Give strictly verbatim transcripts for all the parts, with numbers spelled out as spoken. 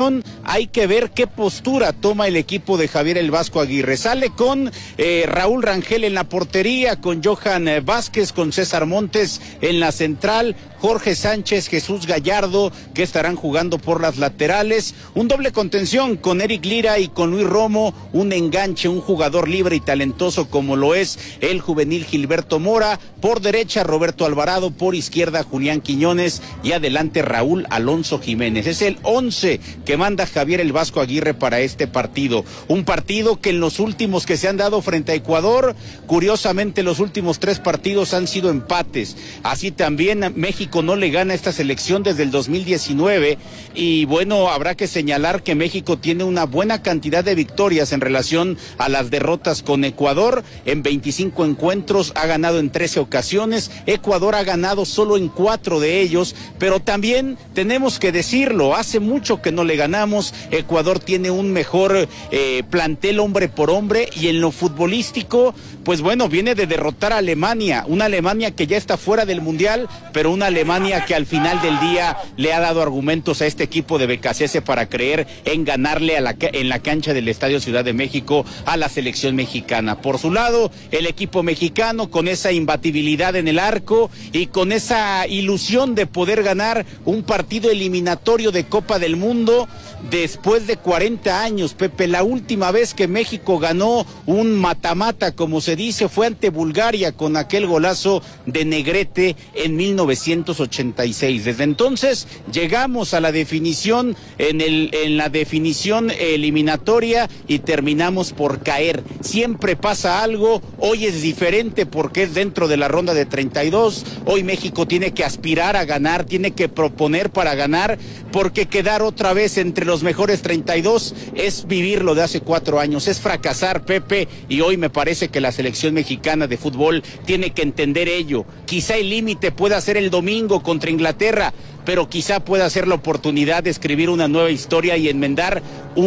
selección hay que ver qué postura toma el equipo de Javier el Vasco Aguirre. Sale con eh, Raúl Rangel en la portería, con Johan eh, Vázquez, con César Montes en la central, Jorge Sánchez, Jesús Gallardo, que estarán jugando por las laterales, un doble contención con Eric Lira y con Luis Romo, un enganche, un jugador libre y talentoso como lo es el juvenil Gilberto Mora, por derecha Roberto Alvarado, por izquierda Julián Quiñones y adelante Raúl Alonso Jiménez. Es el once que manda Javier el Vasco Aguirre para este partido, un partido que en los últimos que se han dado frente a Ecuador, curiosamente los últimos tres partidos han sido empates, así también México no le gana a esta selección desde el dos mil diecinueve y bueno, habrá que señalar que México tiene una buena cantidad de victorias en relación a las derrotas con Ecuador. En veinticinco encuentros ha ganado en trece ocasiones, Ecuador ha ganado solo en cuatro de ellos, pero también tenemos que decirlo, hace mucho que no le ganamos. Ecuador tiene un mejor eh, plantel hombre por hombre y en lo futbolístico, pues bueno, viene de derrotar a Alemania, una Alemania que ya está fuera del Mundial, pero una Alemania que al final del día le ha dado argumentos a este equipo de Becasese para creer en ganarle a la, en la cancha del Estadio Ciudad de México a la selección mexicana. Por su lado, el equipo mexicano con esa imbatibilidad en el arco y con esa ilusión de poder ganar un partido eliminatorio de Copa del Mundo después de cuarenta años, Pepe. La última vez que México ganó un mata-mata, como se dice, fue ante Bulgaria con aquel golazo de Negrete en mil novecientos ochenta y seis. Desde entonces llegamos a la definición en el en la definición eliminatoria y terminamos por caer. Siempre pasa algo, hoy es diferente porque es dentro de la ronda de treinta y dos. Hoy México tiene que aspirar a ganar, tiene que proponer para ganar, porque quedar otra vez entre los mejores treinta y dos es vivir lo de hace cuatro años, es fracasar, Pepe, y hoy me parece que la selección mexicana de fútbol tiene que entender ello. Quizá el límite pueda ser el domingo contra Inglaterra, pero quizá pueda ser la oportunidad de escribir una nueva historia y enmendar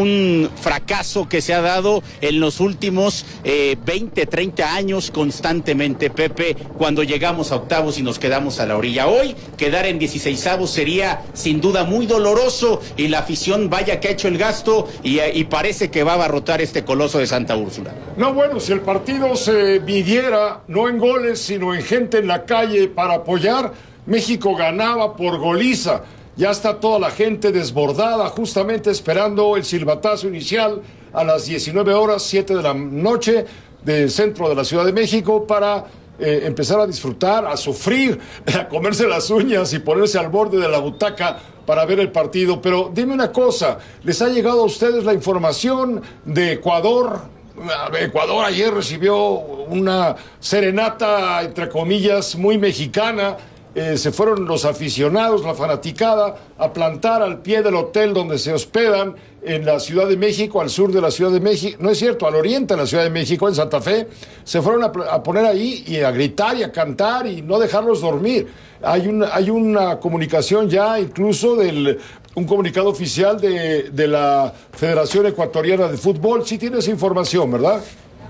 un fracaso que se ha dado en los últimos eh, veinte, treinta años constantemente, Pepe, cuando llegamos a octavos y nos quedamos a la orilla. Hoy, quedar en dieciseisavos sería sin duda muy doloroso y la afición vaya que ha hecho el gasto y, y parece que va a abarrotar este coloso de Santa Úrsula. No, bueno, si el partido se midiera no en goles, sino en gente en la calle para apoyar, México ganaba por goliza. Ya está toda la gente desbordada, justamente esperando el silbatazo inicial a las diecinueve horas, siete de la noche, del centro de la Ciudad de México, para eh, empezar a disfrutar, a sufrir, a comerse las uñas y ponerse al borde de la butaca para ver el partido. Pero dime una cosa, ¿les ha llegado a ustedes la información de Ecuador? Ecuador ayer recibió una serenata, entre comillas, muy mexicana. Eh, se fueron los aficionados, la fanaticada, a plantar al pie del hotel donde se hospedan en la Ciudad de México, al sur de la Ciudad de México, no es cierto, al oriente de la Ciudad de México, en Santa Fe. Se fueron a, a poner ahí y a gritar y a cantar y no dejarlos dormir. Hay una, hay una comunicación ya, incluso del un comunicado oficial de, de la Federación Ecuatoriana de Fútbol. Sí tienes información, ¿verdad?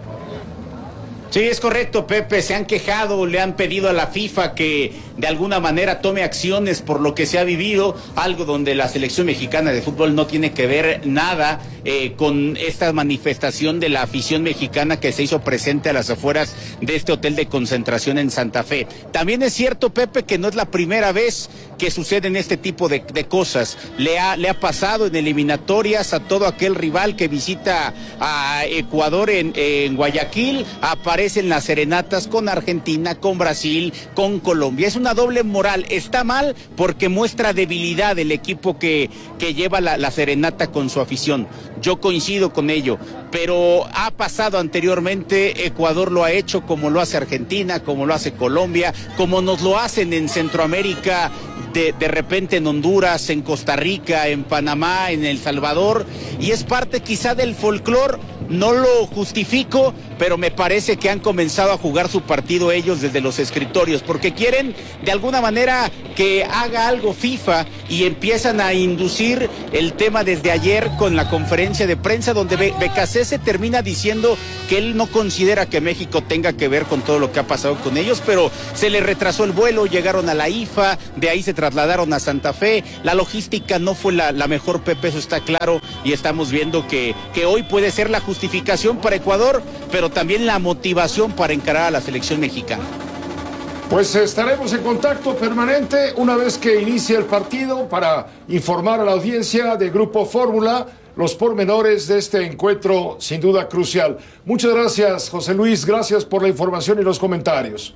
Sí, es correcto, Pepe, se han quejado, le han pedido a la FIFA que de alguna manera tome acciones por lo que se ha vivido, algo donde la selección mexicana de fútbol no tiene que ver nada eh, con esta manifestación de la afición mexicana que se hizo presente a las afueras de este hotel de concentración en Santa Fe. También es cierto, Pepe, que no es la primera vez que suceden este tipo de, de cosas. Le ha, le ha pasado en eliminatorias a todo aquel rival que visita a Ecuador en, en Guayaquil, aparece en las serenatas con Argentina, con Brasil, con Colombia. Es una doble moral. Está mal porque muestra debilidad el equipo que, que lleva la, la serenata con su afición. Yo coincido con ello, pero ha pasado anteriormente. Ecuador lo ha hecho como lo hace Argentina, como lo hace Colombia, como nos lo hacen en Centroamérica, de, de repente en Honduras, en Costa Rica, en Panamá, en El Salvador, y es parte quizá del folclore no lo justifico, pero me parece que han comenzado a jugar su partido ellos desde los escritorios, porque quieren de alguna manera que haga algo FIFA y empiezan a inducir el tema desde ayer con la conferencia de prensa donde Be- Becasese termina diciendo que él no considera que México tenga que ver con todo lo que ha pasado con ellos, pero se le retrasó el vuelo, llegaron a la I F A, de ahí se trasladaron a Santa Fe, la logística no fue la, la mejor, Pepe, eso está claro, y estamos viendo que, que hoy puede ser la justificación para Ecuador, pero también la motivación para encarar a la selección mexicana. Pues estaremos en contacto permanente una vez que inicie el partido para informar a la audiencia de Grupo Fórmula los pormenores de este encuentro sin duda crucial. Muchas gracias, José Luis, gracias por la información y los comentarios.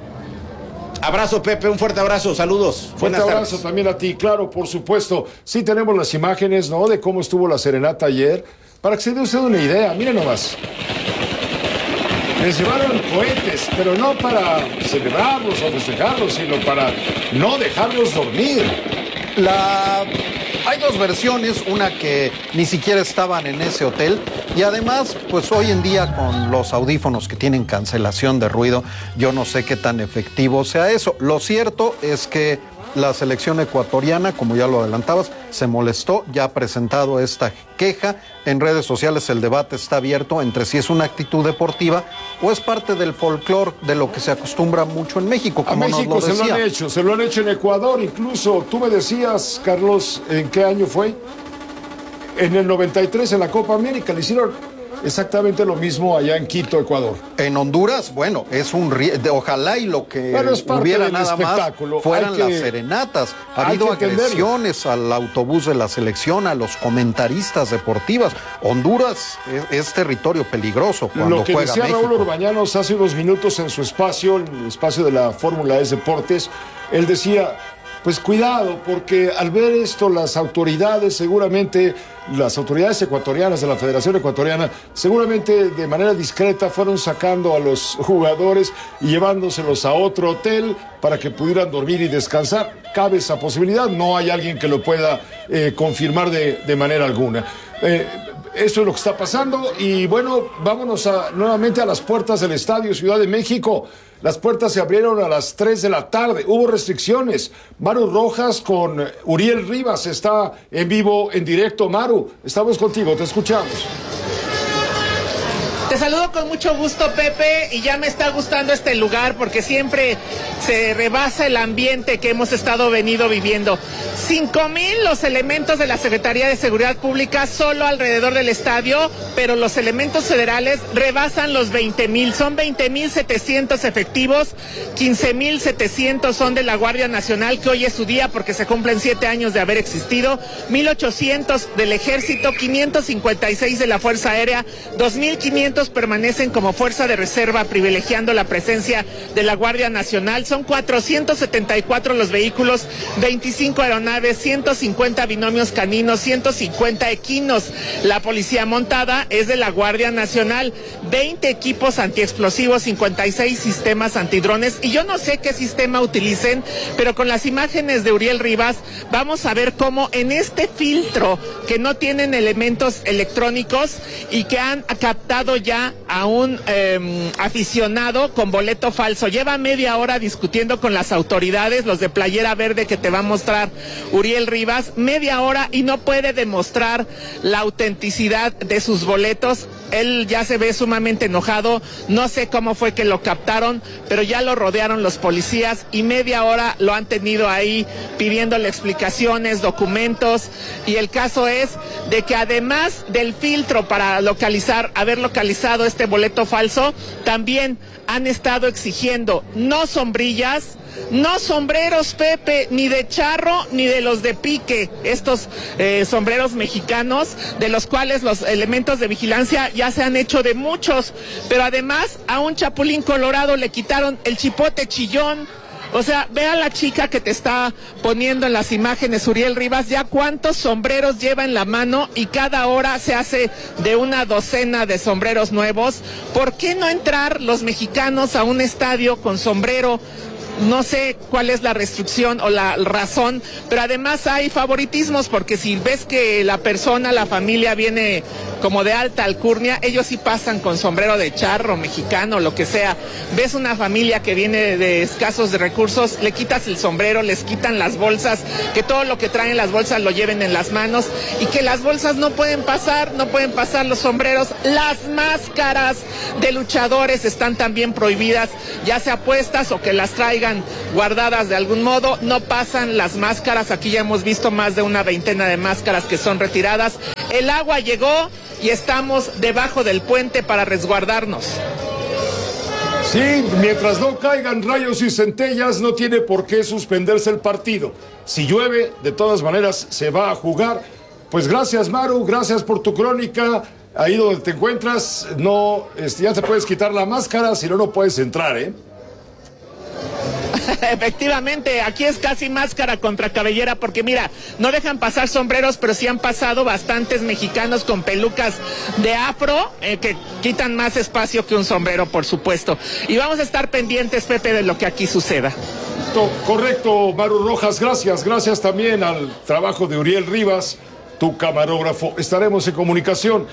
Abrazo, Pepe, un fuerte abrazo, saludos. Fuerte abrazo tardes. También a ti, claro, por supuesto. Sí tenemos las imágenes, ¿no?, de cómo estuvo la serenata ayer, para que se dé usted una idea. Miren nomás. Les llevaron cohetes, pero no para celebrarlos o festejarlos, sino para no dejarlos dormir. La... Hay dos versiones, una que ni siquiera estaban en ese hotel y además, pues hoy en día con los audífonos que tienen cancelación de ruido, yo no sé qué tan efectivo sea eso. Lo cierto es que la selección ecuatoriana, como ya lo adelantabas, se molestó, ya ha presentado esta queja. En redes sociales el debate está abierto entre si es una actitud deportiva o es parte del folclore de lo que se acostumbra mucho en México, como a México nos lo decía. Se lo han hecho, se lo han hecho en Ecuador, incluso tú me decías, Carlos, ¿en qué año fue? En el noventa y tres, en la Copa América, le hicieron exactamente lo mismo allá en Quito, Ecuador. En Honduras, bueno, es un rie... de, ojalá y lo que hubiera nada más fueran que, las serenatas. Ha habido agresiones al autobús de la selección, a los comentaristas deportivas. Honduras es, es territorio peligroso cuando juega México. Lo que decía México. Raúl Orbañanos hace unos minutos en su espacio, en el espacio de la Fórmula E Deportes, él decía, pues cuidado, porque al ver esto las autoridades seguramente... Las autoridades ecuatorianas de la Federación Ecuatoriana seguramente de manera discreta fueron sacando a los jugadores y llevándoselos a otro hotel para que pudieran dormir y descansar. Cabe esa posibilidad, no hay alguien que lo pueda eh, confirmar de, de manera alguna. Eh, Eso es lo que está pasando y bueno, vámonos a, nuevamente a las puertas del Estadio Ciudad de México. Las puertas se abrieron a las tres de la tarde, hubo restricciones. Maru Rojas con Uriel Rivas está en vivo, en directo. Maru, estamos contigo, te escuchamos. Te saludo con mucho gusto, Pepe, y ya me está gustando este lugar porque siempre se rebasa el ambiente que hemos estado venido viviendo. Cinco mil los elementos de la Secretaría de Seguridad Pública solo alrededor del estadio, pero los elementos federales rebasan los veinte mil. Son veinte mil setecientos efectivos, quince mil setecientos son de la Guardia Nacional, que hoy es su día porque se cumplen siete años de haber existido, mil ochocientos del Ejército, quinientos cincuenta y seis de la Fuerza Aérea, dos mil quinientos permanecen como fuerza de reserva, privilegiando la presencia de la Guardia Nacional. Son cuatrocientos setenta y cuatro los vehículos, veinticinco aeronaves, ciento cincuenta binomios caninos, ciento cincuenta equinos. La policía montada es de la Guardia Nacional, veinte equipos antiexplosivos, cincuenta y seis sistemas antidrones. Y yo no sé qué sistema utilicen, pero con las imágenes de Uriel Rivas vamos a ver cómo en este filtro que no tienen elementos electrónicos y que han captado ya a un eh, aficionado con boleto falso. Lleva media hora discutiendo con las autoridades, los de playera verde que te va a mostrar Uriel Rivas, media hora y no puede demostrar la autenticidad de sus boletos. Él ya se ve sumamente enojado, no sé cómo fue que lo captaron, pero ya lo rodearon los policías y media hora lo han tenido ahí pidiéndole explicaciones, documentos, y el caso es de que además del filtro para localizar, haber localizado este boleto falso, también han estado exigiendo no sombrillas, no sombreros, Pepe, ni de charro ni de los de pique, estos eh, sombreros mexicanos, de los cuales los elementos de vigilancia ya se han hecho de muchos, pero además a un chapulín colorado le quitaron el chipote chillón. O sea, ve a la chica que te está poniendo en las imágenes, Uriel Rivas, ya cuántos sombreros lleva en la mano y cada hora se hace de una docena de sombreros nuevos. ¿Por qué no entrar los mexicanos a un estadio con sombrero? no sé cuál es la restricción o la razón, pero además hay favoritismos, porque si ves que la persona, la familia viene como de alta alcurnia, ellos sí pasan con sombrero de charro, mexicano, lo que sea. Ves una familia que viene de escasos recursos, le quitas el sombrero, les quitan las bolsas, que todo lo que traen las bolsas lo lleven en las manos, y que las bolsas no pueden pasar, no pueden pasar los sombreros. Las máscaras de luchadores están también prohibidas, ya sea puestas o que las traigan guardadas de algún modo, no pasan las máscaras. Aquí ya hemos visto más de una veintena de máscaras que son retiradas. El agua llegó y estamos debajo del puente para resguardarnos. Sí, mientras no caigan rayos y centellas, no tiene por qué suspenderse el partido. Si llueve, de todas maneras se va a jugar. Pues gracias, Maru, gracias por tu crónica. Ahí donde te encuentras, no, este, ya te puedes quitar la máscara, si no, no puedes entrar, ¿eh? Efectivamente, aquí es casi máscara contra cabellera, porque mira, no dejan pasar sombreros, pero sí han pasado bastantes mexicanos con pelucas de afro, eh, que quitan más espacio que un sombrero, por supuesto. Y vamos a estar pendientes, Pepe, de lo que aquí suceda. Correcto, Maru Rojas, gracias. Gracias también al trabajo de Uriel Rivas, tu camarógrafo. Estaremos en comunicación.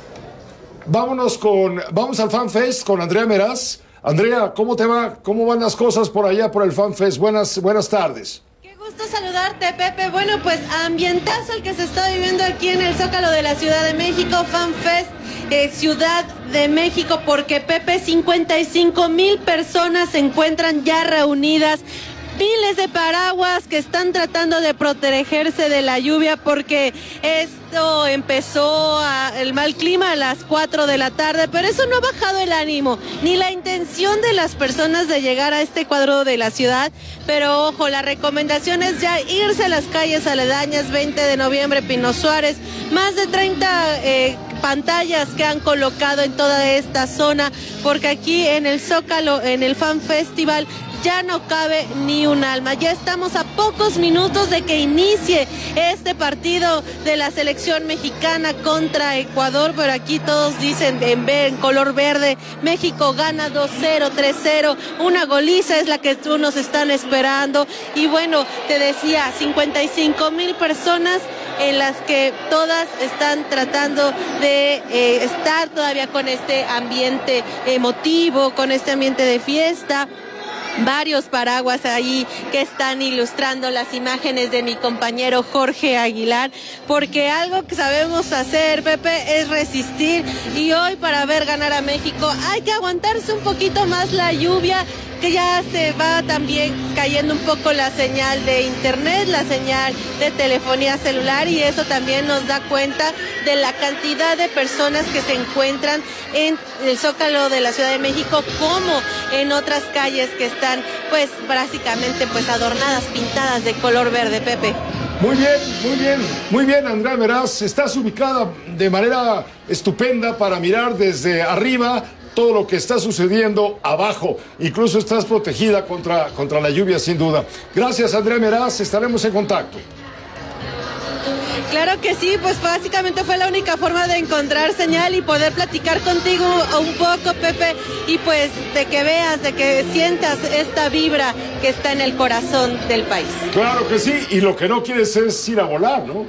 Vámonos con, vamos al FanFest con Andrea Meraz. Andrea, ¿cómo te va? ¿Cómo van las cosas por allá, por el FanFest? Buenas, buenas tardes. Qué gusto saludarte, Pepe. Bueno, pues ambientazo el que se está viviendo aquí en el Zócalo de la Ciudad de México, FanFest eh, Ciudad de México, porque, Pepe, cincuenta y cinco mil personas se encuentran ya reunidas. Miles de paraguas que están tratando de protegerse de la lluvia, porque esto empezó a, el mal clima a las cuatro de la tarde, pero eso no ha bajado el ánimo, ni la intención de las personas de llegar a este cuadro de la ciudad. Pero ojo, la recomendación es ya irse a las calles aledañas, veinte de noviembre, Pino Suárez, más de treinta eh, pantallas que han colocado en toda esta zona, porque aquí en el Zócalo, en el Fan Festival, ya no cabe ni un alma. Ya estamos a pocos minutos de que inicie este partido de la selección mexicana contra Ecuador, pero aquí todos dicen en, en color verde: México gana dos cero, tres cero, una goliza es la que nos están esperando. Y bueno, te decía, cincuenta y cinco mil personas en las que todas están tratando de eh, estar todavía con este ambiente emotivo, con este ambiente de fiesta. Varios paraguas ahí que están ilustrando las imágenes de mi compañero Jorge Aguilar, porque algo que sabemos hacer, Pepe, es resistir, y hoy para ver ganar a México hay que aguantarse un poquito más la lluvia, que ya se va también cayendo un poco la señal de internet, la señal de telefonía celular, y eso también nos da cuenta de la cantidad de personas que se encuentran en el Zócalo de la Ciudad de México, como en otras calles que están pues básicamente pues adornadas, pintadas de color verde, Pepe. Muy bien, muy bien, muy bien, Andrea Meraz. Estás ubicada de manera estupenda para mirar desde arriba todo lo que está sucediendo abajo. Incluso estás protegida contra, contra la lluvia, sin duda. Gracias, Andrea Meraz. Estaremos en contacto. Claro que sí, pues básicamente fue la única forma de encontrar señal y poder platicar contigo un poco, Pepe, y pues de que veas, de que sientas esta vibra que está en el corazón del país. Claro que sí, y lo que no quieres es ir a volar, ¿no?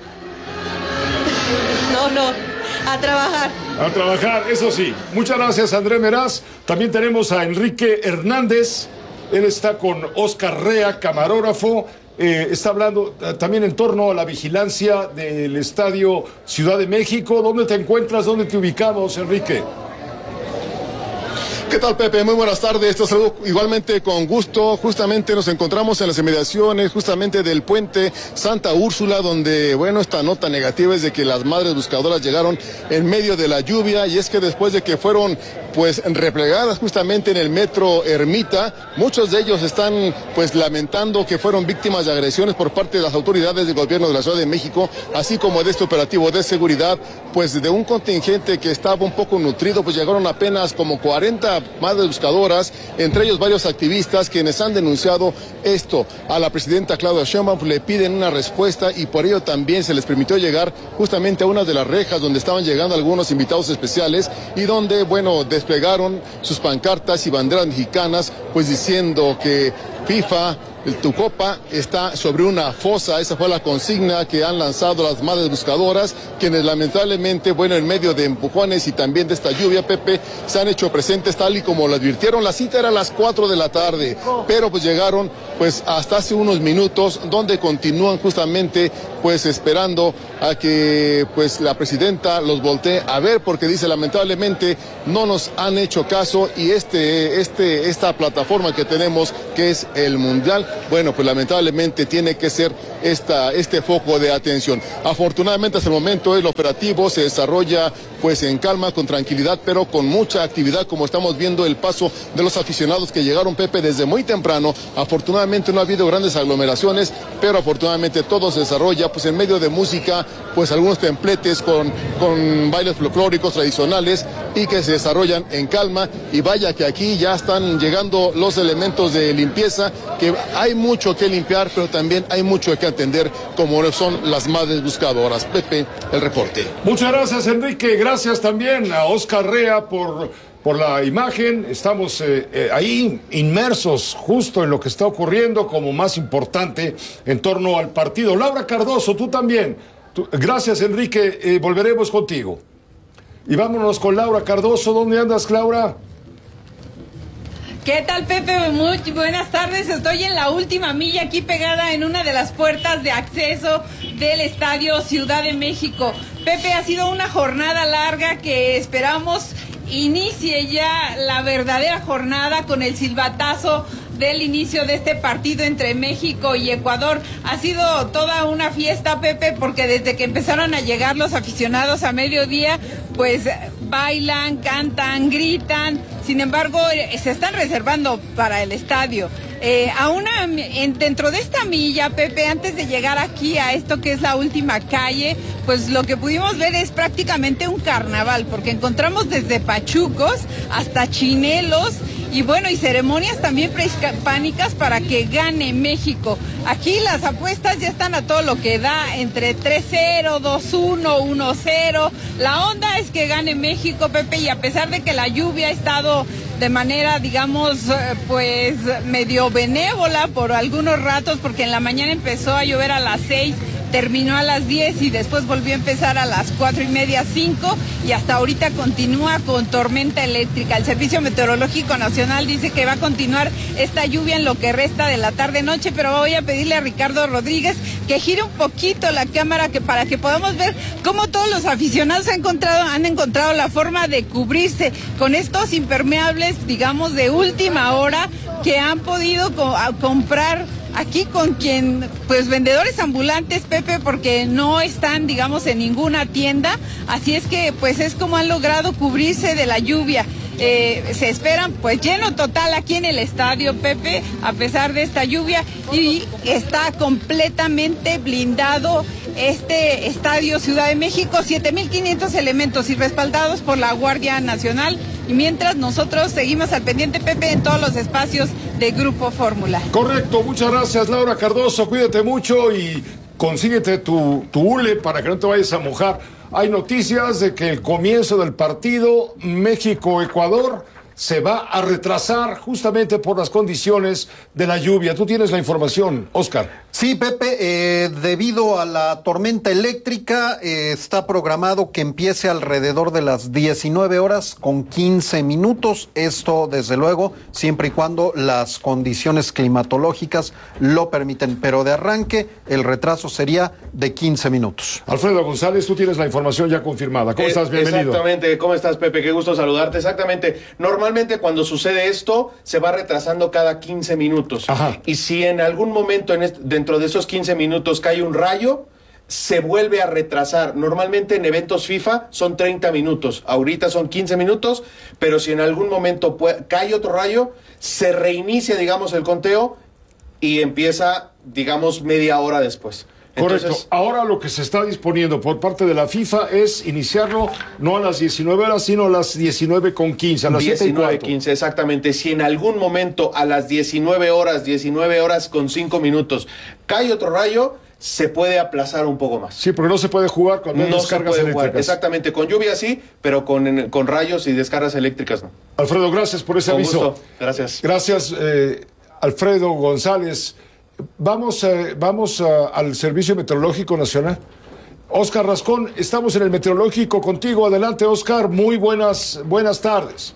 No, no, a trabajar. A trabajar, eso sí. Muchas gracias, André Meraz. También tenemos a Enrique Hernández. Él está con Oscar Rea, camarógrafo. Eh, está hablando eh, también en torno a la vigilancia del Estadio Ciudad de México. ¿Dónde te encuentras? ¿Dónde te ubicamos, Enrique? ¿Qué tal, Pepe? Muy buenas tardes. Te saludo igualmente con gusto. Justamente nos encontramos en las inmediaciones justamente del puente Santa Úrsula, donde, bueno, esta nota negativa es de que las madres buscadoras llegaron en medio de la lluvia, y es que después de que fueron pues replegadas justamente en el metro Ermita, muchos de ellos están pues lamentando que fueron víctimas de agresiones por parte de las autoridades del gobierno de la Ciudad de México, así como de este operativo de seguridad pues de un contingente que estaba un poco nutrido, pues llegaron apenas como cuarenta madres buscadoras, entre ellos varios activistas quienes han denunciado esto a la presidenta Claudia Sheinbaum, pues le piden una respuesta y por ello también se les permitió llegar justamente a una de las rejas donde estaban llegando algunos invitados especiales y donde, bueno, desplegaron sus pancartas y banderas mexicanas, pues diciendo que FIFA, tu copa está sobre una fosa. Esa fue la consigna que han lanzado las madres buscadoras, quienes lamentablemente, bueno, en medio de empujones y también de esta lluvia, Pepe, se han hecho presentes tal y como lo advirtieron. La cita era a las cuatro de la tarde, pero pues llegaron pues hasta hace unos minutos, donde continúan justamente pues esperando a que pues la presidenta los voltee a ver, porque dice lamentablemente no nos han hecho caso y este, este, esta plataforma que tenemos, que es el Mundial, bueno, pues lamentablemente tiene que ser esta, este foco de atención. Afortunadamente hasta el momento el operativo se desarrolla pues en calma, con tranquilidad, pero con mucha actividad, como estamos viendo el paso de los aficionados que llegaron, Pepe, desde muy temprano. Afortunadamente no ha habido grandes aglomeraciones, pero afortunadamente todo se desarrolla pues en medio de música, pues algunos templetes con, con bailes folclóricos tradicionales y que se desarrollan en calma. Y vaya que aquí ya están llegando los elementos de limpieza, que hay mucho que limpiar, pero también hay mucho que atender, como son las madres buscadoras. Pepe, el reporte. Muchas gracias, Enrique. Gracias también a Oscar Rea por, por la imagen. Estamos eh, eh, ahí inmersos justo en lo que está ocurriendo como más importante en torno al partido. Laura Cardoso, tú también. Tú, gracias, Enrique. Eh, volveremos contigo. Y vámonos con Laura Cardoso. ¿Dónde andas, Laura? ¿Qué tal, Pepe? Muy buenas tardes. Estoy en la última milla, aquí pegada en una de las puertas de acceso del Estadio Ciudad de México. Pepe, ha sido una jornada larga que esperamos inicie ya la verdadera jornada con el silbatazo del inicio de este partido entre México y Ecuador. Ha sido toda una fiesta, Pepe, porque desde que empezaron a llegar los aficionados a mediodía, pues bailan, cantan, gritan. Sin embargo, se están reservando para el estadio. Eh, a una, en, dentro de esta milla, Pepe, antes de llegar aquí a esto que es la última calle, pues lo que pudimos ver es prácticamente un carnaval, porque encontramos desde pachucos hasta chinelos y bueno, y ceremonias también prehispánicas para que gane México. Aquí las apuestas ya están a todo lo que da, entre tres cero, dos uno, uno cero. La onda es que gane México, Pepe, y a pesar de que la lluvia ha estado de manera, digamos, pues medio benévola por algunos ratos, porque en la mañana empezó a llover a las seis, terminó a las diez y después volvió a empezar a las cuatro y media, cinco, y hasta ahorita continúa con tormenta eléctrica. El Servicio Meteorológico Nacional dice que va a continuar esta lluvia en lo que resta de la tarde-noche, pero voy a pedirle a Ricardo Rodríguez que gire un poquito la cámara que para que podamos ver cómo todos los aficionados han encontrado, han encontrado la forma de cubrirse con estos impermeables, digamos, de última hora que han podido co- comprar aquí con quien, pues vendedores ambulantes, Pepe, porque no están, digamos, en ninguna tienda, así es que pues es como han logrado cubrirse de la lluvia. Eh, se esperan pues lleno total aquí en el estadio, Pepe, a pesar de esta lluvia, y está completamente blindado este estadio Ciudad de México, siete mil quinientos elementos y respaldados por la Guardia Nacional. Y mientras nosotros seguimos al pendiente, Pepe, en todos los espacios de Grupo Fórmula. Correcto, muchas gracias, Laura Cardoso. Cuídate mucho y consíguete tu, tu hule para que no te vayas a mojar. Hay noticias de que el comienzo del partido México-Ecuador se va a retrasar justamente por las condiciones de la lluvia. Tú tienes la información, Oscar. Sí, Pepe, eh, debido a la tormenta eléctrica eh, está programado que empiece alrededor de las diecinueve horas con quince minutos. Esto, desde luego, siempre y cuando las condiciones climatológicas lo permiten. Pero de arranque, el retraso sería de quince minutos. Alfredo González, tú tienes la información ya confirmada. ¿Cómo eh, estás? Bienvenido. Exactamente. ¿Cómo estás, Pepe? Qué gusto saludarte. Exactamente. Normalmente cuando sucede esto, se va retrasando cada quince minutos. Ajá. Y si en algún momento en este, dentro de esos quince minutos cae un rayo, se vuelve a retrasar. Normalmente en eventos FIFA son treinta minutos, ahorita son quince minutos, pero si en algún momento puede, cae otro rayo, se reinicia, digamos, el conteo y empieza, digamos, media hora después. Correcto. Entonces, ahora lo que se está disponiendo por parte de la FIFA es iniciarlo no a las diecinueve horas, sino a las diecinueve con quince, a las siete y diecinueve cuarto. quince, exactamente. Si en algún momento a las diecinueve horas, diecinueve horas con cinco minutos, cae otro rayo, se puede aplazar un poco más. Sí, porque no se puede jugar cuando hay No se descargas puede eléctricas. jugar. Exactamente, con lluvia sí, pero con, con rayos y descargas eléctricas no. Alfredo, gracias por ese Con aviso. gusto. Gracias. Gracias, eh, Alfredo González. Vamos, eh, vamos a, al Servicio Meteorológico Nacional. Oscar Rascón, estamos en el Meteorológico contigo. Adelante, Oscar. Muy buenas, buenas tardes.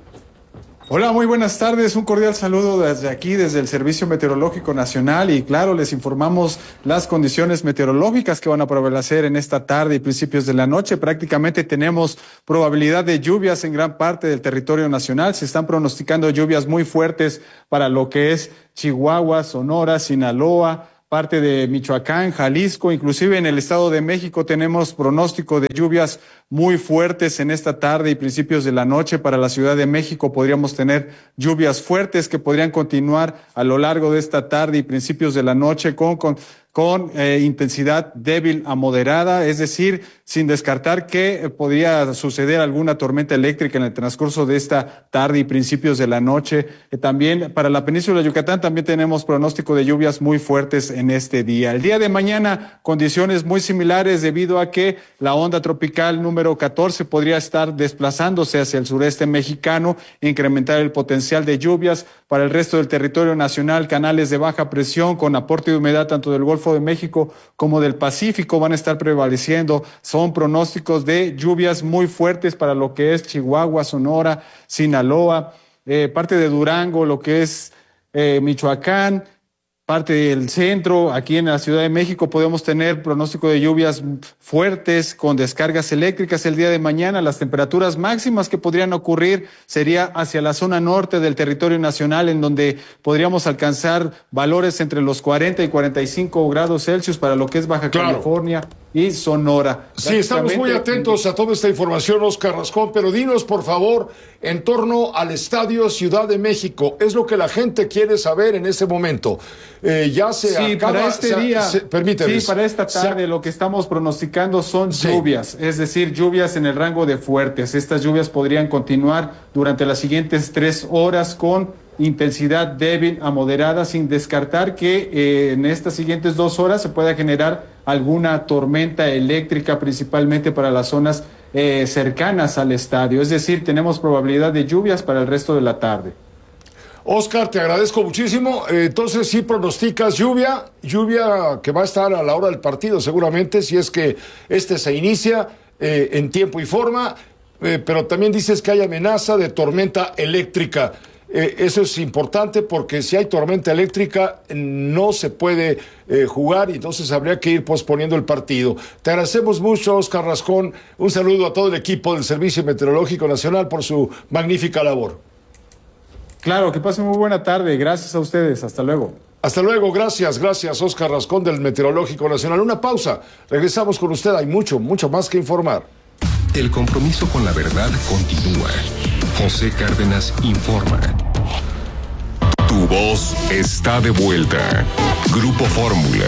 Hola, muy buenas tardes. Un cordial saludo desde aquí, desde el Servicio Meteorológico Nacional. Y claro, les informamos las condiciones meteorológicas que van a prevalecer en esta tarde y principios de la noche. Prácticamente tenemos probabilidad de lluvias en gran parte del territorio nacional. Se están pronosticando lluvias muy fuertes para lo que es Chihuahua, Sonora, Sinaloa, parte de Michoacán, Jalisco, inclusive en el Estado de México tenemos pronóstico de lluvias muy fuertes en esta tarde y principios de la noche. Para la Ciudad de México podríamos tener lluvias fuertes que podrían continuar a lo largo de esta tarde y principios de la noche con, con, con eh, intensidad débil a moderada, es decir, sin descartar que eh, podría suceder alguna tormenta eléctrica en el transcurso de esta tarde y principios de la noche. Eh, también para la península de Yucatán también tenemos pronóstico de lluvias muy fuertes en este día. El día de mañana, condiciones muy similares debido a que la onda tropical número catorce podría estar desplazándose hacia el sureste mexicano, incrementar el potencial de lluvias para el resto del territorio nacional. Canales de baja presión con aporte de humedad tanto del Golfo de México como del Pacífico van a estar prevaleciendo. Son pronósticos de lluvias muy fuertes para lo que es Chihuahua, Sonora, Sinaloa, eh, parte de Durango, lo que es eh, Michoacán, parte del centro. Aquí en la Ciudad de México podemos tener pronóstico de lluvias fuertes con descargas eléctricas el día de mañana. Las temperaturas máximas que podrían ocurrir sería hacia la zona norte del territorio nacional, en donde podríamos alcanzar valores entre los cuarenta y cuarenta y cinco grados Celsius para lo que es Baja Claro. California y Sonora. Sí, estamos muy atentos a toda esta información, Oscar Rascón, pero dinos, por favor, en torno al Estadio Ciudad de México. Es lo que la gente quiere saber en este momento. Eh, ya se Sí, acaba... para este se, día, se, permíteme. sí, para esta tarde Se, lo que estamos pronosticando son Sí. lluvias, es decir, lluvias en el rango de fuertes. Estas lluvias podrían continuar durante las siguientes tres horas con intensidad débil a moderada, sin descartar que eh, en estas siguientes dos horas se pueda generar alguna tormenta eléctrica, principalmente para las zonas eh, cercanas al estadio. Es decir, tenemos probabilidad de lluvias para el resto de la tarde. Oscar, te agradezco muchísimo. Eh, entonces, sí pronosticas lluvia, lluvia que va a estar a la hora del partido seguramente, si es que este se inicia eh, en tiempo y forma, eh, pero también dices que hay amenaza de tormenta eléctrica. Eh, eso es importante porque si hay tormenta eléctrica no se puede eh, jugar y entonces habría que ir posponiendo el partido. Te agradecemos mucho, Oscar Rascón. Un saludo a todo el equipo del Servicio Meteorológico Nacional por su magnífica labor. Claro, que pasen muy buena tarde. Gracias a ustedes. Hasta luego. Hasta luego, gracias, gracias, Oscar Rascón del Meteorológico Nacional. Una pausa, regresamos con usted, hay mucho, mucho más que informar. El compromiso con la verdad continúa. José Cárdenas informa. Tu voz está de vuelta. Grupo Fórmula.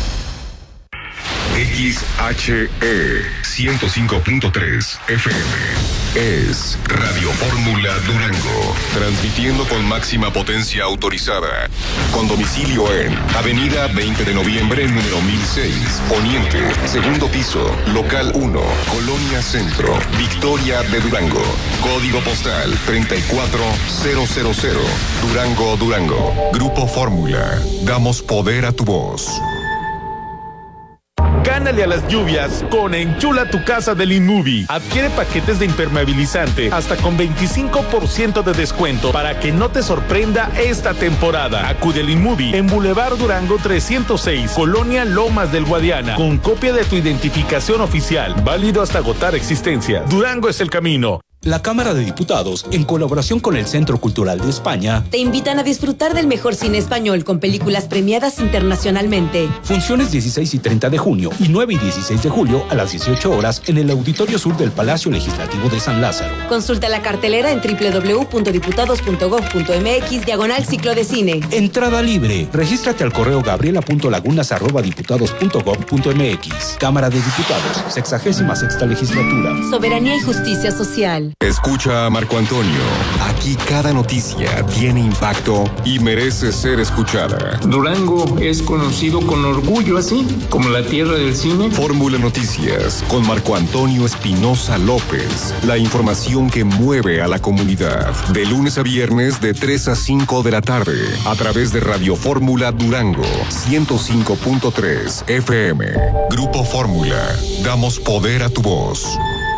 X H E ciento cinco punto tres F M es Radio Fórmula Durango, transmitiendo con máxima potencia autorizada, con domicilio en Avenida veinte de noviembre, número mil seis, Poniente, segundo piso, local uno, Colonia Centro, Victoria de Durango, código postal treinta y cuatro mil, Durango, Durango. Grupo Fórmula, damos poder a tu voz. Gánale a las lluvias con Enchula tu casa del InMovie. Adquiere paquetes de impermeabilizante hasta con veinticinco por ciento de descuento para que no te sorprenda esta temporada. Acude al InMovie en Boulevard Durango trescientos seis, Colonia Lomas del Guadiana, con copia de tu identificación oficial, válido hasta agotar existencias. Durango es el camino. La Cámara de Diputados, en colaboración con el Centro Cultural de España, te invitan a disfrutar del mejor cine español con películas premiadas internacionalmente. Funciones dieciséis y treinta de junio y nueve y dieciséis de julio a las dieciocho horas en el Auditorio Sur del Palacio Legislativo de San Lázaro. Consulta la cartelera en doble u doble u doble u punto diputados punto gob punto eme equis diagonal ciclo de cine. Entrada libre. Regístrate al correo gabriela punto lagunas arroba diputados punto gob punto eme equis. Cámara de Diputados, sexagésima sexta legislatura. Soberanía y justicia social. Escucha a Marco Antonio. Aquí cada noticia tiene impacto y merece ser escuchada. Durango es conocido con orgullo así, como la tierra del cine. Fórmula Noticias con Marco Antonio Espinosa López. La información que mueve a la comunidad. De lunes a viernes de tres a cinco de la tarde. A través de Radio Fórmula Durango. ciento cinco punto tres F M. Grupo Fórmula. Damos poder a tu voz.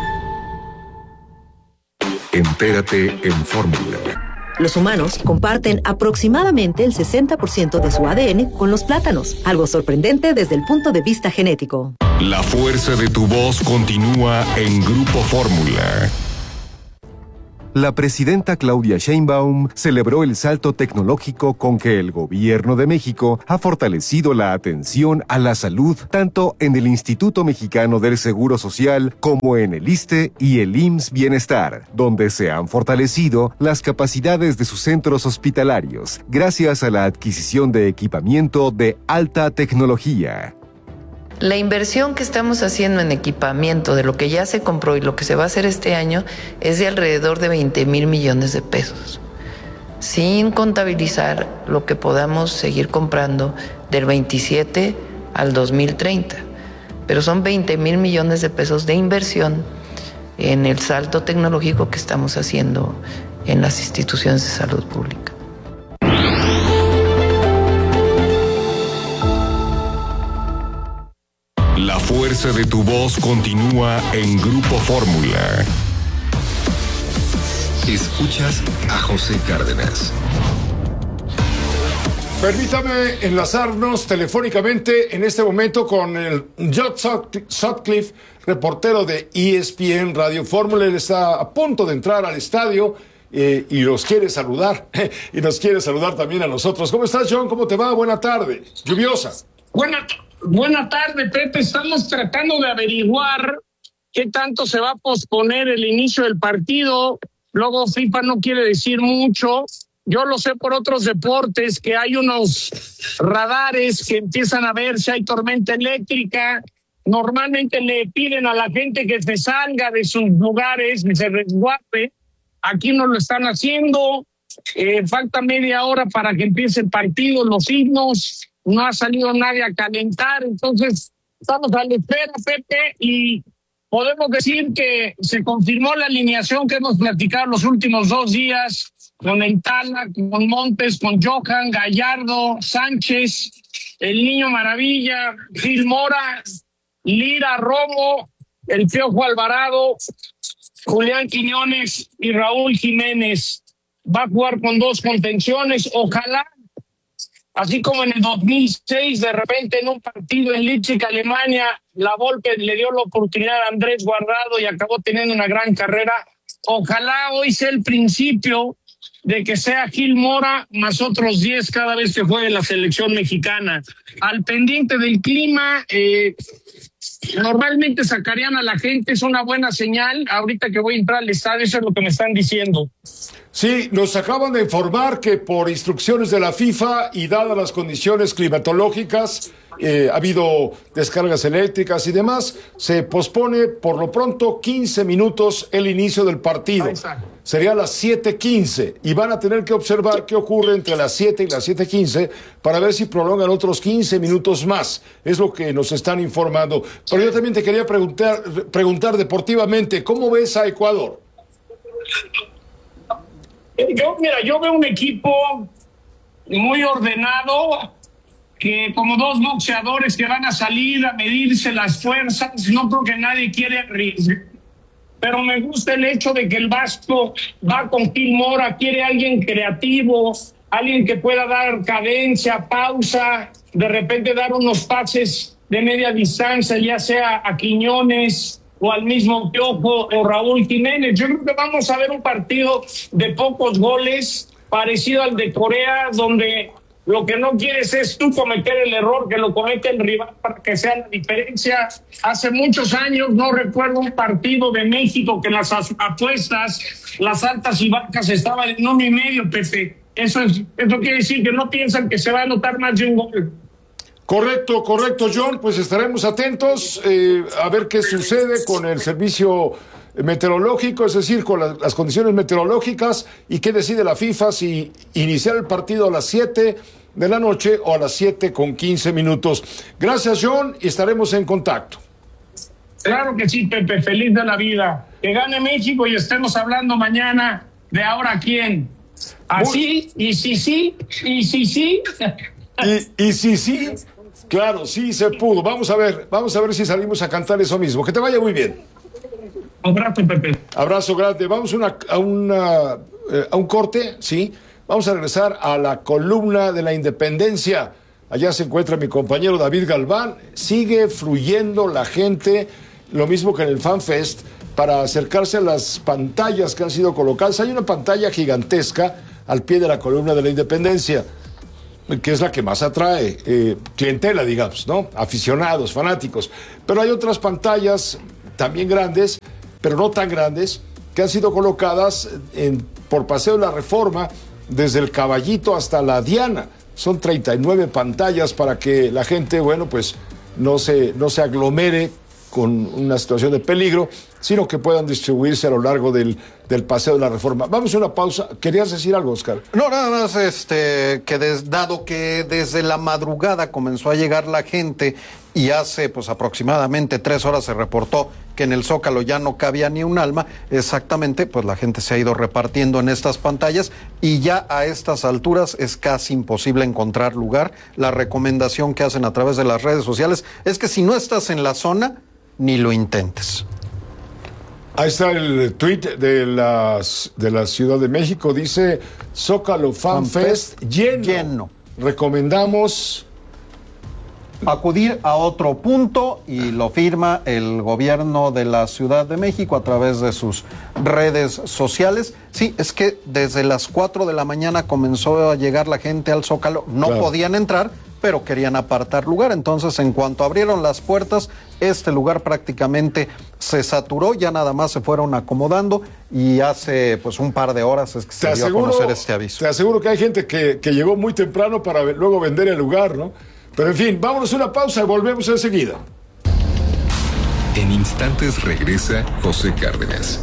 Entérate en Fórmula. Los humanos comparten aproximadamente el sesenta por ciento de su A D N con los plátanos, algo sorprendente desde el punto de vista genético. La fuerza de tu voz continúa en Grupo Fórmula. La presidenta Claudia Sheinbaum celebró el salto tecnológico con que el gobierno de México ha fortalecido la atención a la salud tanto en el Instituto Mexicano del Seguro Social como en el ISSSTE y el I M S S Bienestar, donde se han fortalecido las capacidades de sus centros hospitalarios gracias a la adquisición de equipamiento de alta tecnología. La inversión que estamos haciendo en equipamiento de lo que ya se compró y lo que se va a hacer este año es de alrededor de veinte mil millones de pesos, sin contabilizar lo que podamos seguir comprando del veintisiete al dos mil treinta. Pero son veinte mil millones de pesos de inversión en el salto tecnológico que estamos haciendo en las instituciones de salud pública. La fuerza de tu voz continúa en Grupo Fórmula. Escuchas a José Cárdenas. Permítame enlazarnos telefónicamente en este momento con el John Sutcliffe, reportero de E S P N Radio Fórmula. Él está a punto de entrar al estadio eh, y nos quiere saludar. y nos quiere saludar también a nosotros. ¿Cómo estás, John? ¿Cómo te va? Buena tarde. Lluviosa. Buena, buena tarde, Pepe. Estamos tratando de averiguar qué tanto se va a posponer el inicio del partido. Luego FIFA no quiere decir mucho. Yo lo sé por otros deportes, que hay unos radares que empiezan a ver si hay tormenta eléctrica. Normalmente le piden a la gente que se salga de sus lugares, que se resguarde. Aquí no lo están haciendo. Eh, falta media hora para que empiece el partido, los himnos. No ha salido nadie a calentar. Entonces, estamos a la espera, Pepe, y podemos decir que se confirmó la alineación que hemos platicado los últimos dos días con el Tala, con Montes, con Johan, Gallardo, Sánchez, el Niño Maravilla, Gil Mora, Lira, Romo, el Piojo Alvarado, Julián Quiñones y Raúl Jiménez. Va a jugar con dos contenciones. Ojalá, así como en el dos mil seis, de repente en un partido en Leipzig, Alemania, la Volpe le dio la oportunidad a Andrés Guardado y acabó teniendo una gran carrera. Ojalá hoy sea el principio de que sea Gil Mora más otros diez cada vez que juegue la selección mexicana. Al pendiente del clima, eh, normalmente sacarían a la gente, es una buena señal. Ahorita que voy a entrar al estadio, eso es lo que me están diciendo. Sí, nos acaban de informar que por instrucciones de la FIFA y dadas las condiciones climatológicas, eh, ha habido descargas eléctricas y demás, se pospone por lo pronto quince minutos el inicio del partido. Sería a las siete quince y van a tener que observar qué ocurre entre las siete y las siete quince para ver si prolongan otros quince minutos más. Es lo que nos están informando. Pero yo también te quería preguntar, preguntar deportivamente, ¿cómo ves a Ecuador? Yo, mira, yo veo un equipo muy ordenado, que como dos boxeadores que van a salir a medirse las fuerzas. No creo que nadie quiere arriesgar, pero me gusta el hecho de que el Vasco va con Gil Mora, quiere alguien creativo, alguien que pueda dar cadencia, pausa, de repente dar unos pases de media distancia, ya sea a Quiñones o al mismo Piojo o Raúl Jiménez. Yo creo que vamos a ver un partido de pocos goles, parecido al de Corea, donde lo que no quieres es tú cometer el error que lo comete el rival para que sea la diferencia. Hace muchos años no recuerdo un partido de México que las apuestas, las altas y bajas estaban en uno y medio, Pepe. Eso es, eso quiere decir que no piensan que se va a anotar más de un gol. Correcto, correcto, John. Pues estaremos atentos eh, a ver qué sucede con el servicio meteorológico, es decir, con la, las condiciones meteorológicas, y qué decide la FIFA, si iniciar el partido a las siete de la noche o a las siete con quince minutos. Gracias, John, y estaremos en contacto. Claro que sí, Pepe, feliz de la vida. Que gane México y estemos hablando mañana de ahora quién. Así, Muy... y si sí, y si sí. Y, y si sí, claro, sí se pudo. Vamos a ver, vamos a ver si salimos a cantar eso mismo. Que te vaya muy bien. Abrazo, Pepe. Abrazo grande. Vamos una, a, una, eh, a un corte, ¿sí? Vamos a regresar a la columna de la independencia. Allá se encuentra mi compañero David Galván. Sigue fluyendo la gente, lo mismo que en el FanFest, para acercarse a las pantallas que han sido colocadas. Hay una pantalla gigantesca al pie de la columna de la independencia, que es la que más atrae eh, clientela, digamos, ¿no? Aficionados, fanáticos. Pero hay otras pantallas también grandes, pero no tan grandes, que han sido colocadas en, por Paseo de la Reforma, desde el Caballito hasta la Diana. Son treinta y nueve pantallas para que la gente, bueno, pues no se, no se aglomere con una situación de peligro, sino que puedan distribuirse a lo largo del, del Paseo de la Reforma. Vamos a una pausa. ¿Querías decir algo, Oscar? No, nada más, este, que des, dado que desde la madrugada comenzó a llegar la gente y hace pues aproximadamente tres horas se reportó que en el Zócalo ya no cabía ni un alma, exactamente, pues la gente se ha ido repartiendo en estas pantallas y ya a estas alturas es casi imposible encontrar lugar. La recomendación que hacen a través de las redes sociales es que si no estás en la zona, ni lo intentes. Ahí está el tuit de, las, de la Ciudad de México, dice Zócalo Fan, Fan Fest, Fest lleno. lleno. Recomendamos acudir a otro punto, y lo firma el gobierno de la Ciudad de México a través de sus redes sociales. Sí, es que desde las cuatro de la mañana comenzó a llegar la gente al Zócalo, no claro. podían entrar, pero querían apartar lugar. Entonces, en cuanto abrieron las puertas, este lugar prácticamente se saturó, ya nada más se fueron acomodando, y hace pues un par de horas es que se dio a conocer este aviso. Te aseguro que hay gente que, que llegó muy temprano para luego vender el lugar, ¿no? Pero en fin, vámonos a una pausa y volvemos enseguida. En instantes regresa José Cárdenas.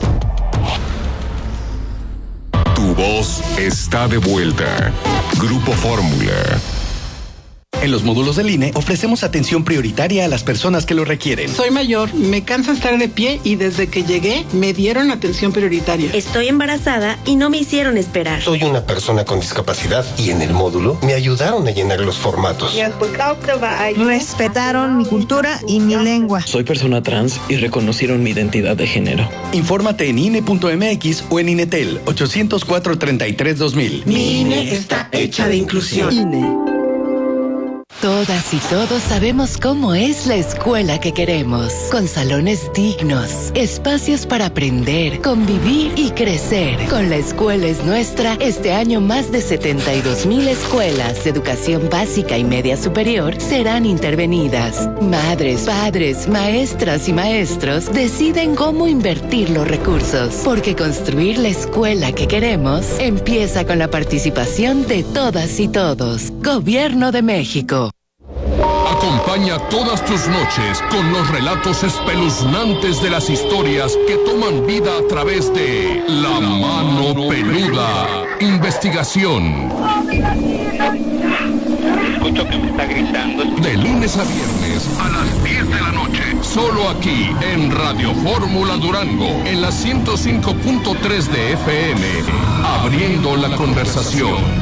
Tu voz está de vuelta. Grupo Fórmula. En los módulos del I N E ofrecemos atención prioritaria a las personas que lo requieren. Soy mayor, me cansa estar de pie y desde que llegué me dieron atención prioritaria. Estoy embarazada y no me hicieron esperar. Soy una persona con discapacidad y en el módulo me ayudaron a llenar los formatos. Respetaron mi cultura y mi lengua. Soy persona trans y reconocieron mi identidad de género. Infórmate en I N E punto M X o en Inetel ochocientos cuatro, treinta y tres, dos mil. Mi I N E está hecha de inclusión. I N E. Todas y todos sabemos cómo es la escuela que queremos, con salones dignos, espacios para aprender, convivir y crecer. Con La Escuela es Nuestra, este año más de setenta y dos mil escuelas de educación básica y media superior serán intervenidas. Madres, padres, maestras y maestros deciden cómo invertir los recursos, porque construir la escuela que queremos empieza con la participación de todas y todos. Gobierno de México. Acompaña todas tus noches con los relatos espeluznantes de las historias que toman vida a través de La Mano Peluda. Investigación. Escucho que me está gritando. De lunes a viernes a las diez de la noche. Solo aquí en Radio Fórmula Durango, en la ciento cinco punto tres de F M. Abriendo la conversación.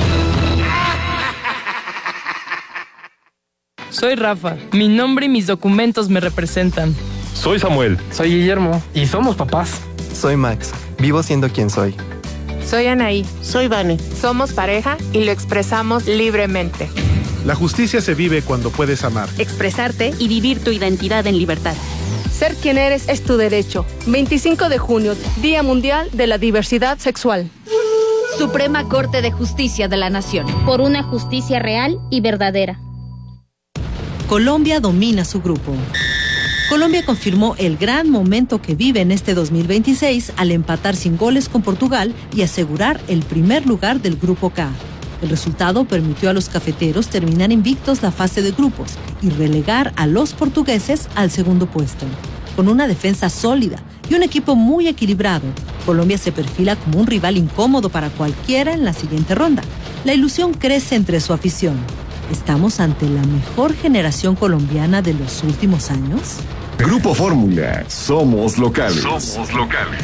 Soy Rafa. Mi nombre y mis documentos me representan. Soy Samuel. Soy Guillermo. Y somos papás. Soy Max. Vivo siendo quien soy. Soy Anaí. Soy Vane. Somos pareja y lo expresamos libremente. La justicia se vive cuando puedes amar, expresarte y vivir tu identidad en libertad. Ser quien eres es tu derecho. veinticinco de junio, Día Mundial de la Diversidad Sexual. Suprema Corte de Justicia de la Nación. Por una justicia real y verdadera. Colombia domina su grupo. Colombia confirmó el gran momento que vive en este dos mil veintiséis al empatar sin goles con Portugal y asegurar el primer lugar del Grupo K. El resultado permitió a los cafeteros terminar invictos la fase de grupos y relegar a los portugueses al segundo puesto. Con una defensa sólida y un equipo muy equilibrado, Colombia se perfila como un rival incómodo para cualquiera en la siguiente ronda. La ilusión crece entre su afición. ¿Estamos ante la mejor generación colombiana de los últimos años? Grupo Fórmula, somos locales. Somos locales.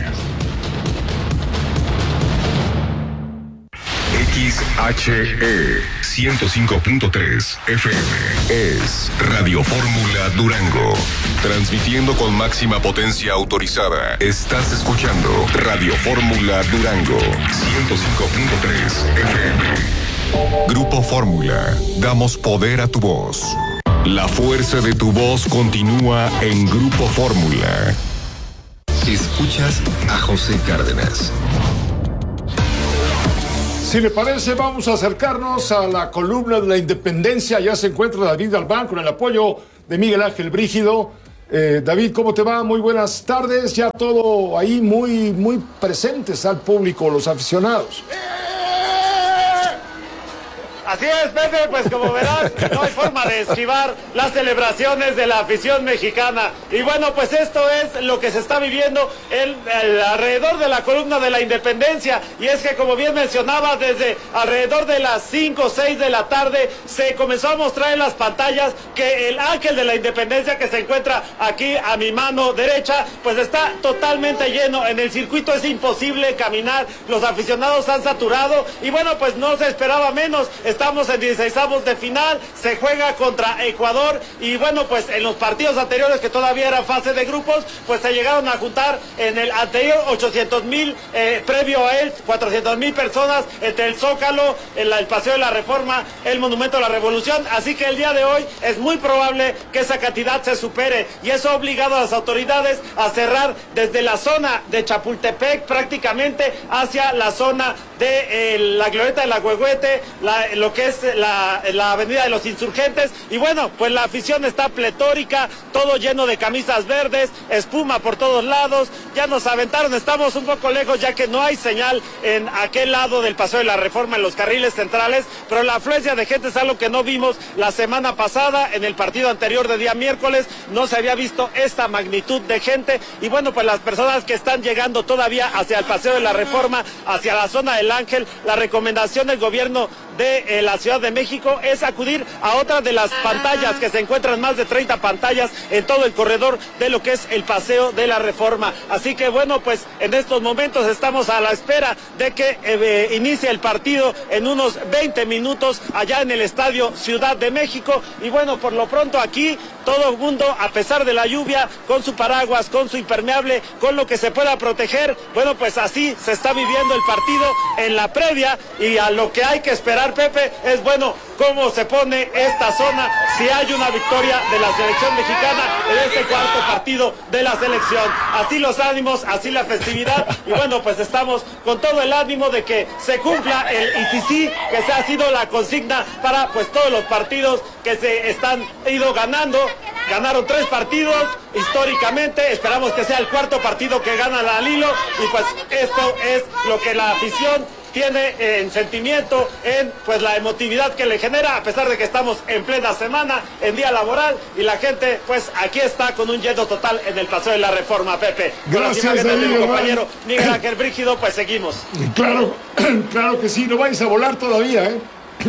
X H E ciento cinco punto tres F M es Radio Fórmula Durango. Transmitiendo con máxima potencia autorizada. Estás escuchando Radio Fórmula Durango ciento cinco punto tres F M. Grupo Fórmula, damos poder a tu voz. La fuerza de tu voz continúa en Grupo Fórmula. Escuchas a José Cárdenas. Si le parece, vamos a acercarnos a la columna de la Independencia. Ya se encuentra David Albán con el apoyo de Miguel Ángel Brígido. Eh, David, ¿cómo te va? Muy buenas tardes. Ya todo ahí muy, muy presentes al público, los aficionados. Así es, Pepe, pues como verás, no hay forma de esquivar las celebraciones de la afición mexicana. Y bueno, pues esto es lo que se está viviendo el, el, alrededor de la columna de la Independencia. Y es que, como bien mencionaba, desde alrededor de las cinco o seis de la tarde se comenzó a mostrar en las pantallas que el Ángel de la Independencia, que se encuentra aquí a mi mano derecha, pues está totalmente lleno. En el circuito es imposible caminar, los aficionados han saturado y bueno, pues no se esperaba menos. Estamos en dieciseisavos de final, se juega contra Ecuador y bueno, pues en los partidos anteriores, que todavía era fase de grupos, pues se llegaron a juntar en el anterior ochocientos mil, eh, previo a él cuatrocientos mil personas entre el Zócalo, el, el Paseo de la Reforma, el Monumento a la Revolución, así que el día de hoy es muy probable que esa cantidad se supere y eso ha obligado a las autoridades a cerrar desde la zona de Chapultepec prácticamente hacia la zona de eh, la Glorieta de la Huehuete, la, lo que es la, la Avenida de los Insurgentes y bueno, pues la afición está pletórica, todo lleno de camisas verdes, espuma por todos lados, ya nos aventaron, estamos un poco lejos ya que no hay señal en aquel lado del Paseo de la Reforma en los carriles centrales, pero la afluencia de gente es algo que no vimos la semana pasada, en el partido anterior de día miércoles no se había visto esta magnitud de gente y bueno, pues las personas que están llegando todavía hacia el Paseo de la Reforma, hacia la zona del Ángel, la recomendación del gobierno de eh, la Ciudad de México es acudir a otra de las pantallas, que se encuentran más de treinta pantallas en todo el corredor de lo que es el Paseo de la Reforma. Así que bueno, pues en estos momentos estamos a la espera de que eh, inicie el partido en unos veinte minutos allá en el Estadio Ciudad de México y bueno, por lo pronto aquí todo el mundo, a pesar de la lluvia, con su paraguas, con su impermeable, con lo que se pueda proteger, bueno, pues así se está viviendo el partido en la previa y a lo que hay que esperar, Pepe, es bueno cómo se pone esta zona si hay una victoria de la selección mexicana en este cuarto partido de la selección. Así los ánimos, así la festividad y bueno, pues estamos con todo el ánimo de que se cumpla el I C C, que se ha sido la consigna para pues todos los partidos que se están ido ganando. Ganaron tres partidos históricamente, esperamos que sea el cuarto partido que gana la Lilo y pues esto es lo que la afición tiene en sentimiento, en pues la emotividad que le genera, a pesar de que estamos en plena semana, en día laboral, y la gente pues aquí está con un lleno total en el Paseo de la Reforma, Pepe. Gracias, con las imágenes de mi David, compañero Miguel Ángel Brígido, pues seguimos. Claro, claro que sí, no vais a volar todavía, ¿eh?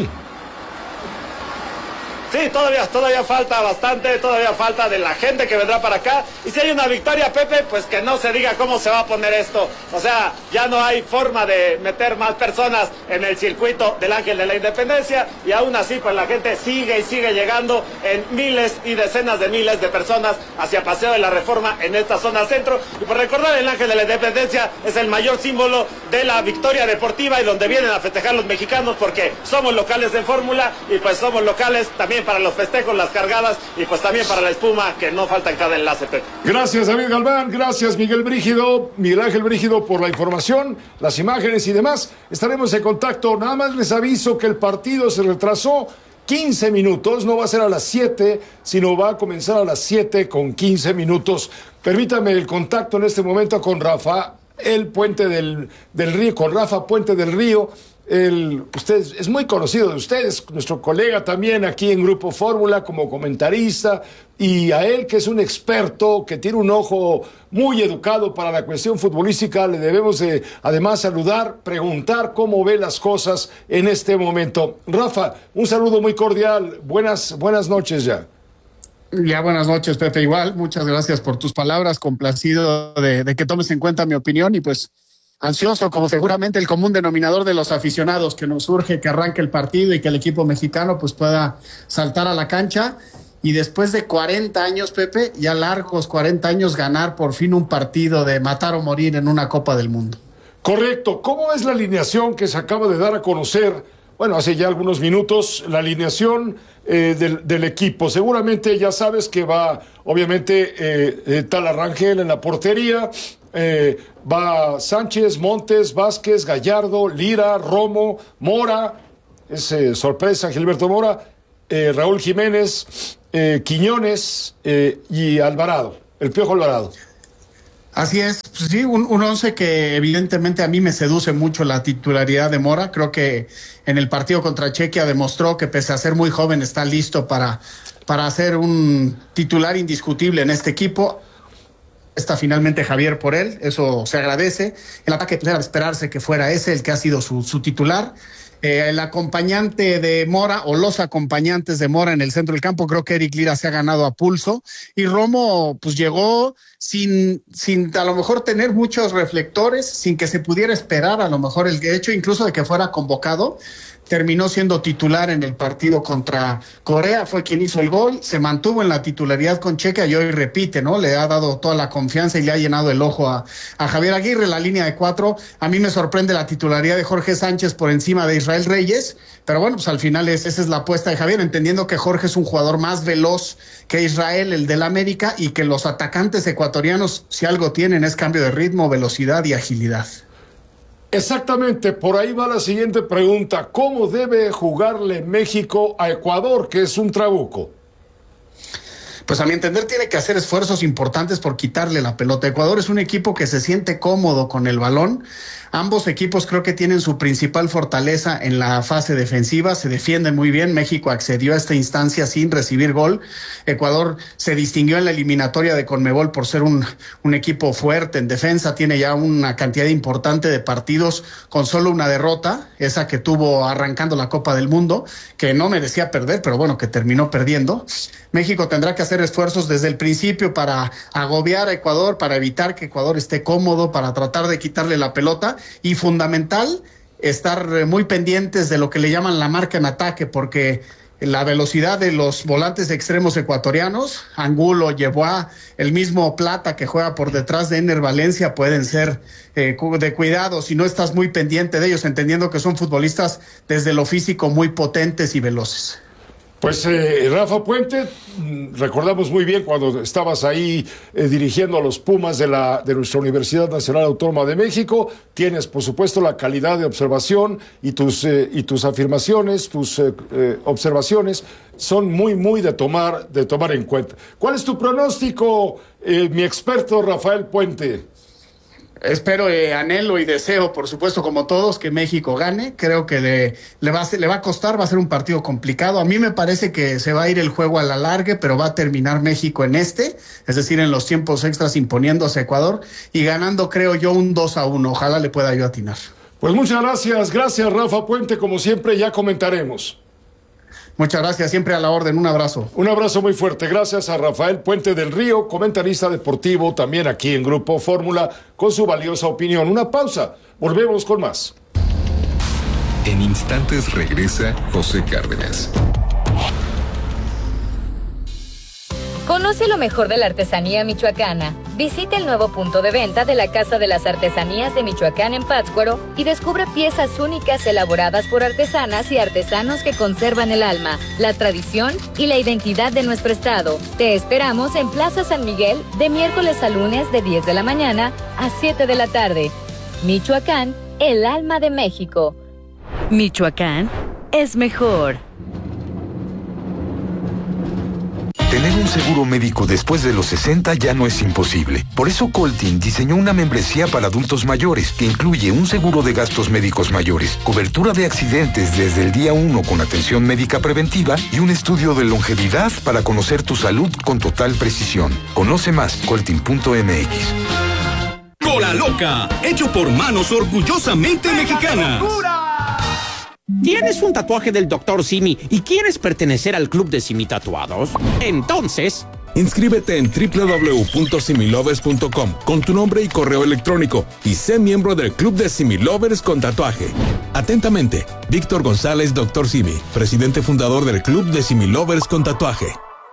Sí, todavía, todavía falta bastante, todavía falta de la gente que vendrá para acá. Y si hay una victoria, Pepe, pues que no se diga cómo se va a poner esto. O sea, ya no hay forma de meter más personas en el circuito del Ángel de la Independencia. Y aún así, pues la gente sigue y sigue llegando en miles y decenas de miles de personas hacia Paseo de la Reforma en esta zona centro. Y por recordar, el Ángel de la Independencia es el mayor símbolo de la victoria deportiva y donde vienen a festejar los mexicanos porque somos locales de Fórmula y pues somos locales también también para los festejos, las cargadas y pues también para la espuma, que no falta en cada enlace, Pepe. Gracias, David Galván, gracias, Miguel Brígido, Miguel Ángel Brígido, por la información, las imágenes y demás. Estaremos en contacto. Nada más les aviso que el partido se retrasó quince minutos, no va a ser a las siete, sino va a comenzar a las siete con quince minutos. Permítame el contacto en este momento con Rafa, el Puente del, del Río, con Rafa Puente del Río. El, usted es muy conocido de ustedes, nuestro colega también aquí en Grupo Fórmula como comentarista, y a él, que es un experto, que tiene un ojo muy educado para la cuestión futbolística, le debemos de, además saludar, preguntar cómo ve las cosas en este momento. Rafa, un saludo muy cordial, buenas, buenas noches ya. Ya, buenas noches, Pepe, igual, muchas gracias por tus palabras, complacido de, de que tomes en cuenta mi opinión y pues ansioso, como seguramente el común denominador de los aficionados, que nos urge que arranque el partido y que el equipo mexicano pues pueda saltar a la cancha y después de cuarenta años, Pepe, ya largos cuarenta años, ganar por fin un partido de matar o morir en una Copa del Mundo. Correcto. ¿Cómo es la alineación que se acaba de dar a conocer? Bueno, hace ya algunos minutos, la alineación eh, del, del equipo. Seguramente ya sabes que va, obviamente, eh, eh, Tala Rangel en la portería. Eh, va Sánchez, Montes, Vázquez, Gallardo, Lira, Romo, Mora, es eh, sorpresa, Gilberto Mora, eh, Raúl Jiménez, eh, Quiñones eh, y Alvarado, el Piojo Alvarado. Así es, pues sí, un, un once que evidentemente a mí me seduce mucho la titularidad de Mora. Creo que en el partido contra Chequia demostró que pese a ser muy joven está listo para, para ser un titular indiscutible en este equipo. Está finalmente Javier por él, eso se agradece. El ataque era de esperarse que fuera ese el que ha sido su, su titular. Eh, el acompañante de Mora o los acompañantes de Mora en el centro del campo, creo que Eric Lira se ha ganado a pulso y Romo pues llegó sin, sin a lo mejor tener muchos reflectores, sin que se pudiera esperar a lo mejor el hecho incluso de que fuera convocado. Terminó siendo titular en el partido contra Corea, fue quien hizo el gol, se mantuvo en la titularidad con Chequia y hoy repite, ¿no? Le ha dado toda la confianza y le ha llenado el ojo a, a Javier Aguirre, la línea de cuatro. A mí me sorprende la titularidad de Jorge Sánchez por encima de Israel Reyes, pero bueno, pues al final es, esa es la apuesta de Javier, entendiendo que Jorge es un jugador más veloz que Israel, el del América, y que los atacantes ecuatorianos, si algo tienen, es cambio de ritmo, velocidad y agilidad. Exactamente, por ahí va la siguiente pregunta. ¿Cómo debe jugarle México a Ecuador, que es un trabuco? Pues a mi entender tiene que hacer esfuerzos importantes por quitarle la pelota. Ecuador es un equipo que se siente cómodo con el balón. Ambos equipos creo que tienen su principal fortaleza en la fase defensiva, se defienden muy bien. México accedió a esta instancia sin recibir gol. Ecuador se distinguió en la eliminatoria de Conmebol por ser un, un equipo fuerte en defensa, tiene ya una cantidad importante de partidos con solo una derrota, esa que tuvo arrancando la Copa del Mundo, que no merecía perder, pero bueno, que terminó perdiendo. México tendrá que hacer esfuerzos desde el principio para agobiar a Ecuador, para evitar que Ecuador esté cómodo, para tratar de quitarle la pelota. Y fundamental, estar muy pendientes de lo que le llaman la marca en ataque, porque la velocidad de los volantes extremos ecuatorianos, Angulo, Yeboah, el mismo Plata que juega por detrás de Ener Valencia, pueden ser eh, de cuidado si no estás muy pendiente de ellos, entendiendo que son futbolistas desde lo físico muy potentes y veloces. Pues eh, Rafa Puente, recordamos muy bien cuando estabas ahí eh, dirigiendo a los Pumas de, la, de nuestra Universidad Nacional Autónoma de México. Tienes, por supuesto, la calidad de observación y tus, eh, y tus afirmaciones, tus eh, eh, observaciones son muy, muy de tomar, de tomar en cuenta. ¿Cuál es tu pronóstico, eh, mi experto Rafael Puente? Espero, eh, anhelo y deseo, por supuesto, como todos, que México gane. Creo que le, le, va a, le va a costar, va a ser un partido complicado. A mí me parece que se va a ir el juego a la larga, pero va a terminar México en este, es decir, en los tiempos extras imponiéndose a Ecuador y ganando, creo yo, un dos a uno. Ojalá le pueda yo atinar. Pues muchas gracias, gracias Rafa Puente, como siempre ya comentaremos. Muchas gracias, siempre a la orden, un abrazo. Un abrazo muy fuerte, gracias a Rafael Puente del Río, comentarista deportivo también aquí en Grupo Fórmula, con su valiosa opinión. Una pausa, volvemos con más. En instantes regresa José Cárdenas. Conoce lo mejor de la artesanía michoacana, Visite el nuevo punto de venta de la Casa de las Artesanías de Michoacán en Pátzcuaro y descubre piezas únicas elaboradas por artesanas y artesanos que conservan el alma, la tradición y la identidad de nuestro estado. Te esperamos en Plaza San Miguel de miércoles a lunes de diez de la mañana a siete de la tarde. Michoacán, el alma de México. Michoacán es mejor. Tener un seguro médico después de los sesenta ya no es imposible. Por eso Coltin diseñó una membresía para adultos mayores que incluye un seguro de gastos médicos mayores, cobertura de accidentes desde el día uno con atención médica preventiva y un estudio de longevidad para conocer tu salud con total precisión. Conoce más, coltin punto m x. Cola Loca, hecho por manos orgullosamente mexicanas. ¿Tienes un tatuaje del doctor Simi y quieres pertenecer al club de Simi Tatuados? Entonces, inscríbete en doble u doble u doble u punto similovers punto com con tu nombre y correo electrónico y sé miembro del club de Similovers con tatuaje. Atentamente, Víctor González, doctor Simi, presidente fundador del club de Similovers con tatuaje.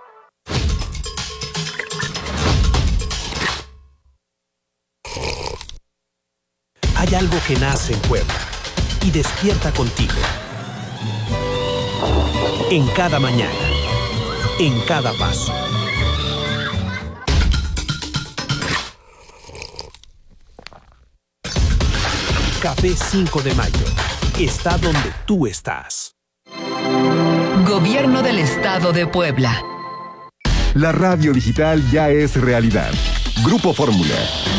Hay algo que nace en Puebla y despierta contigo. En cada mañana, en cada paso. Café cinco de mayo está donde tú estás. Gobierno del Estado de Puebla. La radio digital ya es realidad. Grupo Fórmula.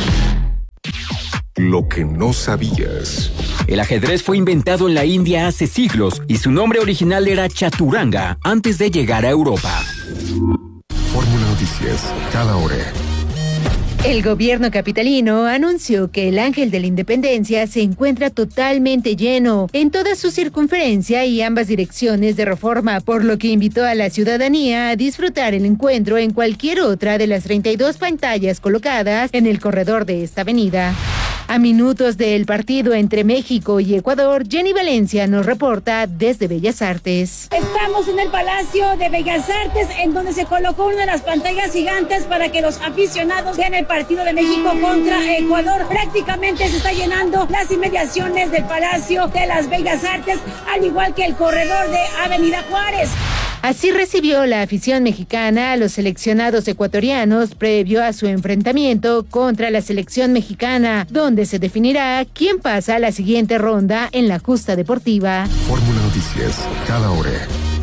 Lo que no sabías. El ajedrez fue inventado en la India hace siglos y su nombre original era Chaturanga antes de llegar a Europa. Fórmula Noticias, cada hora. El gobierno capitalino anunció que el Ángel de la Independencia se encuentra totalmente lleno en toda su circunferencia y ambas direcciones de Reforma, por lo que invitó a la ciudadanía a disfrutar el encuentro en cualquier otra de las treinta y dos pantallas colocadas en el corredor de esta avenida. A minutos del partido entre México y Ecuador, Jenny Valencia nos reporta desde Bellas Artes. Estamos en el Palacio de Bellas Artes, en donde se colocó una de las pantallas gigantes para que los aficionados vean el partido de México contra Ecuador. Prácticamente se está llenando las inmediaciones del Palacio de las Bellas Artes, al igual que el corredor de Avenida Juárez. Así recibió la afición mexicana a los seleccionados ecuatorianos previo a su enfrentamiento contra la selección mexicana, donde se definirá quién pasa a la siguiente ronda en la justa deportiva. Fórmula Noticias, cada hora.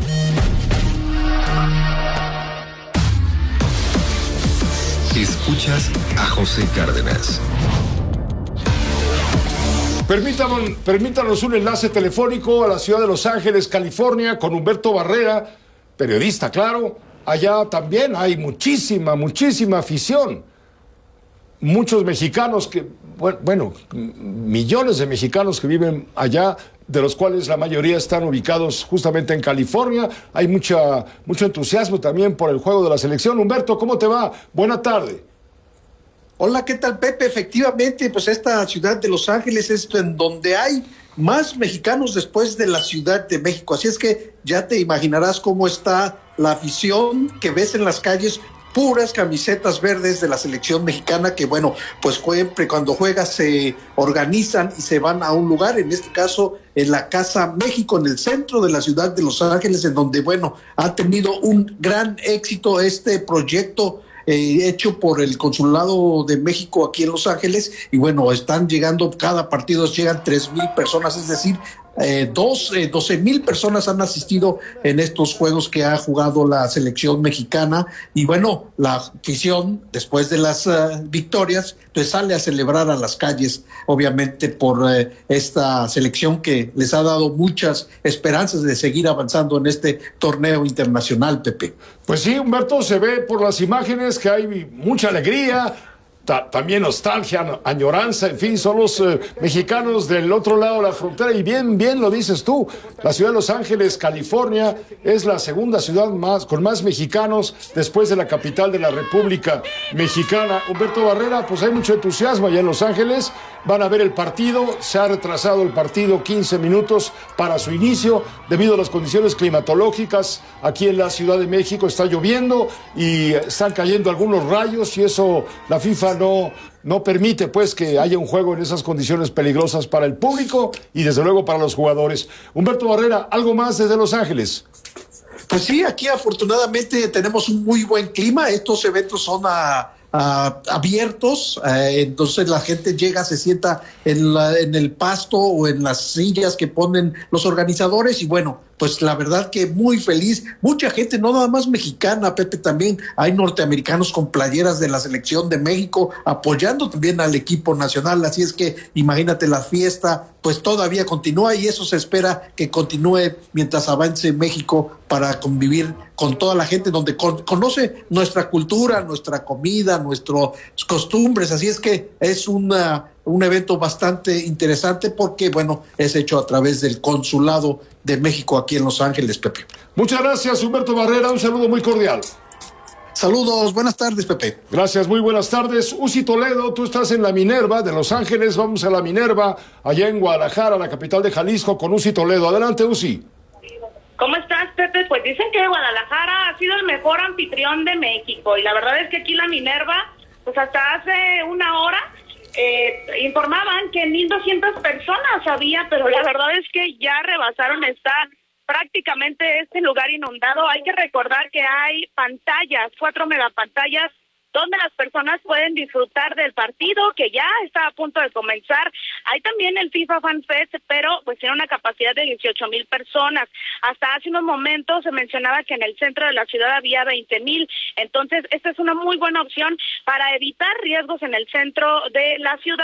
Escuchas a José Cárdenas. Permítanos, permítanos un enlace telefónico a la ciudad de Los Ángeles, California, con Humberto Barrera, periodista, claro. Allá también hay muchísima, muchísima afición. Muchos mexicanos que, bueno, millones de mexicanos que viven allá, de los cuales la mayoría están ubicados justamente en California. Hay mucha, mucho entusiasmo también por el juego de la selección. Humberto, ¿cómo te va? Buena tarde. Hola, ¿qué tal, Pepe? Efectivamente, pues esta ciudad de Los Ángeles es en donde hay más mexicanos después de la Ciudad de México. Así es que ya te imaginarás cómo está la afición que ves en las calles, puras camisetas verdes de la selección mexicana que, bueno, pues siempre cuando juega se organizan y se van a un lugar, en este caso en la Casa México, en el centro de la ciudad de Los Ángeles, en donde, bueno, ha tenido un gran éxito este proyecto Eh, hecho por el Consulado de México aquí en Los Ángeles, y bueno, están llegando, cada partido llegan tres mil personas, es decir, eh, dos, eh, doce mil personas han asistido en estos juegos que ha jugado la selección mexicana, y bueno, la afición, después de las uh, victorias, pues sale a celebrar a las calles, obviamente por uh, esta selección que les ha dado muchas esperanzas de seguir avanzando en este torneo internacional, Pepe. Pues sí, Humberto, se ve por las imágenes que hay mucha alegría. ta, también nostalgia, añoranza, en fin, son los eh, mexicanos del otro lado de la frontera, y bien, bien lo dices tú, la ciudad de Los Ángeles, California, es la segunda ciudad más con más mexicanos después de la capital de la República Mexicana. Humberto Barrera, pues hay mucho entusiasmo allá en Los Ángeles, van a ver el partido, se ha retrasado el partido quince minutos para su inicio debido a las condiciones climatológicas. Aquí en la Ciudad de México está lloviendo y están cayendo algunos rayos, y eso la FIFA no, no permite pues que haya un juego en esas condiciones peligrosas para el público y desde luego para los jugadores. Humberto Barrera, ¿algo más desde Los Ángeles? Pues sí, aquí afortunadamente tenemos un muy buen clima. Estos eventos son a, a, abiertos, eh, entonces la gente llega, se sienta en, la, en el pasto o en las sillas que ponen los organizadores, y bueno, pues la verdad que muy feliz. Mucha gente, no nada más mexicana, Pepe, también hay norteamericanos con playeras de la selección de México apoyando también al equipo nacional, así es que imagínate, la fiesta pues todavía continúa, y eso se espera que continúe mientras avance México para convivir con toda la gente, donde con, conoce nuestra cultura, nuestra comida, nuestras costumbres, así es que es una un evento bastante interesante porque, bueno, es hecho a través del Consulado de México aquí en Los Ángeles, Pepe. Muchas gracias, Humberto Barrera, un saludo muy cordial. Saludos, buenas tardes, Pepe. Gracias, muy buenas tardes. Uzi Toledo, tú estás en la Minerva de Los Ángeles, vamos a la Minerva, allá en Guadalajara, la capital de Jalisco, con Uzi Toledo. Adelante, Uzi. ¿Cómo estás, Pepe? Pues dicen que Guadalajara ha sido el mejor anfitrión de México, y la verdad es que aquí la Minerva, pues hasta hace una hora, Eh, informaban que mil doscientas personas había, pero la verdad es que ya rebasaron, está prácticamente este lugar inundado. Hay que recordar que hay pantallas, cuatro megapantallas, donde las personas pueden disfrutar del partido que ya está a punto de comenzar. Hay también el FIFA Fan Fest, pero pues tiene una capacidad de dieciocho mil personas. Hasta hace unos momentos se mencionaba que en el centro de la ciudad había veinte mil. Entonces, esta es una muy buena opción para evitar riesgos en el centro de la ciudad.